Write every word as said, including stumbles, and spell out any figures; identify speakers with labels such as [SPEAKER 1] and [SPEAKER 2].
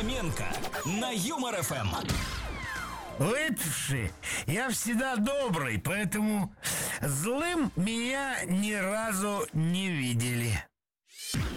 [SPEAKER 1] Хоменко на Юмор эф эм.
[SPEAKER 2] Выпивший, я всегда добрый, поэтому злым меня ни разу не видели.